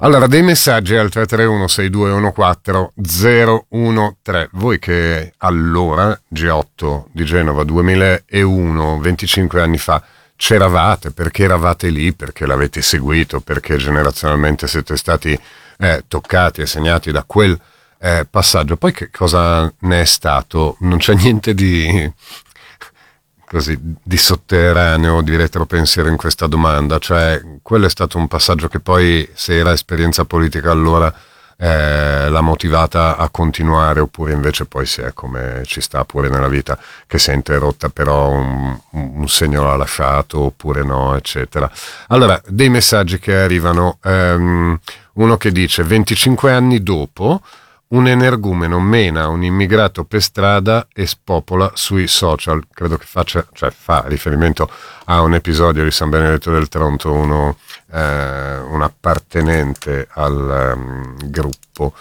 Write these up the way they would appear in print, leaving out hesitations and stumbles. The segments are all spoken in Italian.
Allora, dei messaggi al 331-6214-013. Voi che allora, G8 di Genova 2001, 25 anni fa, c'eravate, perché eravate lì, perché l'avete seguito, perché generazionalmente siete stati toccati e segnati da quel passaggio. Poi che cosa ne è stato? Non c'è niente di così di sotterraneo, di retropensiero in questa domanda, cioè quello è stato un passaggio che poi, se era esperienza politica allora, l'ha motivata a continuare, oppure invece poi si è, come ci sta pure nella vita, che si è interrotta, però un segno l'ha lasciato oppure no, eccetera. Allora, dei messaggi che arrivano, uno che dice 25 anni dopo un energumeno mena un immigrato per strada e spopola sui social. Credo che fa riferimento a un episodio di San Benedetto del Tronto, un appartenente al gruppo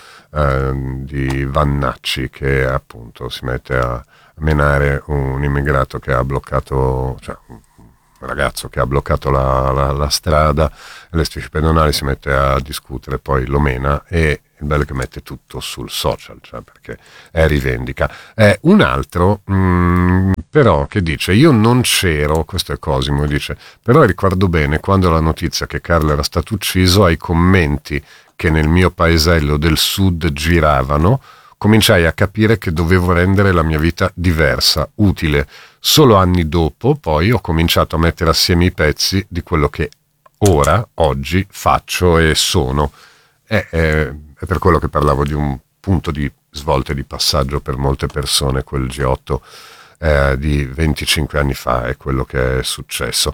di Vannacci che appunto si mette a menare un immigrato che ha bloccato, cioè un ragazzo che ha bloccato la strada, le strisce pedonali, si mette a discutere, poi lo mena, e il bello è che mette tutto sul social, cioè perché rivendica. Un altro però che dice: io non c'ero, questo è Cosimo, dice, però ricordo bene quando la notizia che Carlo era stato ucciso, ai commenti che nel mio paesello del sud giravano, cominciai a capire che dovevo rendere la mia vita diversa, utile. Solo anni dopo, poi, ho cominciato a mettere assieme i pezzi di quello che oggi, faccio e sono. È per quello che parlavo di un punto di svolta e di passaggio per molte persone, quel G8 di 25 anni fa, è quello che è successo.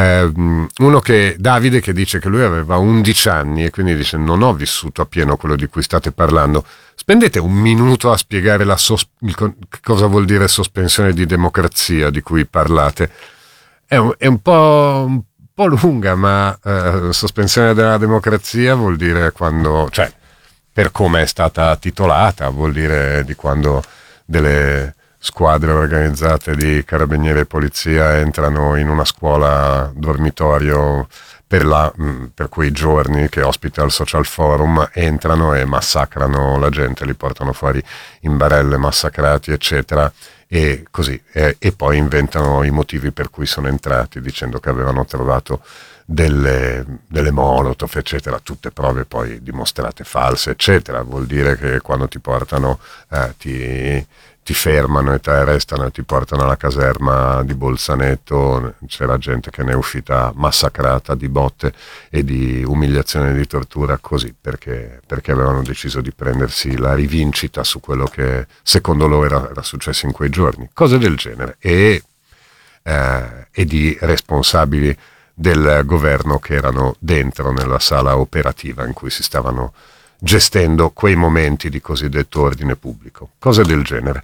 Davide, che dice che lui aveva 11 anni e quindi dice: non ho vissuto appieno quello di cui state parlando. Spendete un minuto a spiegare cosa vuol dire sospensione di democrazia di cui parlate. È un po' lunga, ma sospensione della democrazia vuol dire quando, cioè, per come è stata titolata, vuol dire di quando delle squadre organizzate di carabinieri e polizia entrano in una scuola dormitorio per quei giorni che ospita il Social Forum, entrano e massacrano la gente, li portano fuori in barelle massacrati, eccetera, e così, e poi inventano i motivi per cui sono entrati, dicendo che avevano trovato delle molotov, eccetera, tutte prove poi dimostrate false, eccetera. Vuol dire che quando ti portano, ti fermano e ti arrestano e ti portano alla caserma di Bolzaneto, c'era gente che ne è uscita massacrata di botte e di umiliazione e di tortura, così, perché avevano deciso di prendersi la rivincita su quello che secondo loro era successo in quei giorni, cose del genere, e di responsabili del governo che erano dentro nella sala operativa in cui si stavano gestendo quei momenti di cosiddetto ordine pubblico, cose del genere.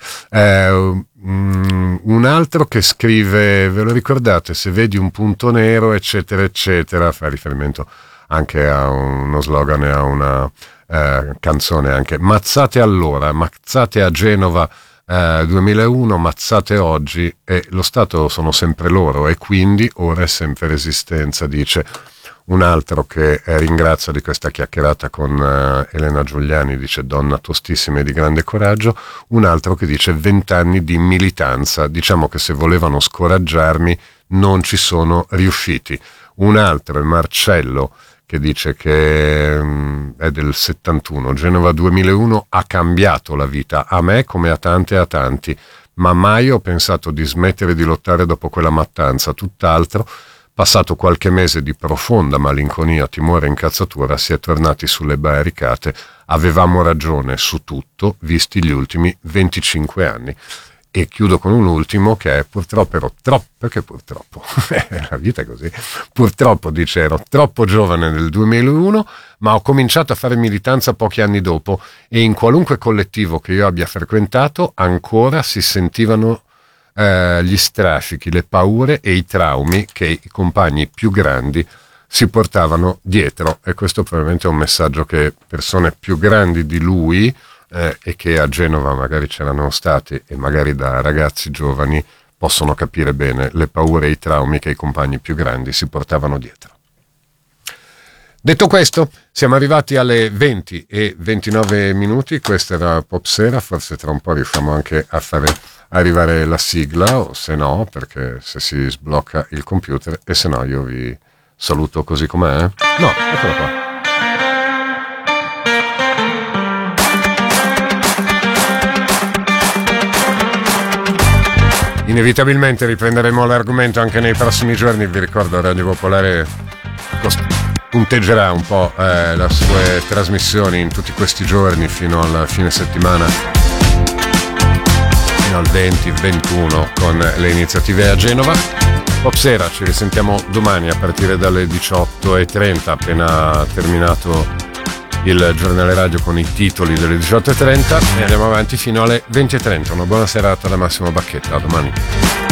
Un altro che scrive: ve lo ricordate, se vedi un punto nero, eccetera eccetera, fa riferimento anche a uno slogan e a una canzone anche. Mazzate allora, mazzate a Genova 2001, mazzate oggi, e lo Stato sono sempre loro, e quindi ora è sempre resistenza, dice. Un altro che ringrazia di questa chiacchierata con Elena Giuliani, dice: donna tostissima e di grande coraggio. Un altro che dice: 20 anni di militanza, diciamo che se volevano scoraggiarmi non ci sono riusciti. Un altro è Marcello, che dice che è del 71, Genova 2001 ha cambiato la vita a me come a tante e a tanti, ma mai ho pensato di smettere di lottare dopo quella mattanza, tutt'altro. Passato qualche mese di profonda malinconia, timore e incazzatura, si è tornati sulle barricate. Avevamo ragione su tutto, visti gli ultimi 25 anni. E chiudo con un ultimo che è: purtroppo perché purtroppo? La vita è così. Purtroppo, dice, ero troppo giovane nel 2001, ma ho cominciato a fare militanza pochi anni dopo, e in qualunque collettivo che io abbia frequentato ancora si sentivano gli strascichi, le paure e i traumi che i compagni più grandi si portavano dietro. E questo probabilmente è un messaggio che persone più grandi di lui e che a Genova magari c'erano stati, e magari da ragazzi giovani, possono capire bene le paure e i traumi che i compagni più grandi si portavano dietro. Detto questo, siamo arrivati alle 20:29. Questa era Popsera, forse tra un po' riusciamo anche a fare arrivare la sigla, o se no, perché se si sblocca il computer, e se no io vi saluto così com'è. No, eccola qua. Inevitabilmente riprenderemo l'argomento anche nei prossimi giorni. Vi ricordo, Radio Popolare punteggerà un po' le sue trasmissioni in tutti questi giorni fino al fine settimana, fino al 20-21, con le iniziative a Genova. Popsera, ci risentiamo domani a partire dalle 18:30, appena terminato il giornale radio con i titoli delle 18:30, e andiamo avanti fino alle 20:30. Una buona serata da Massimo Bacchetta, a domani.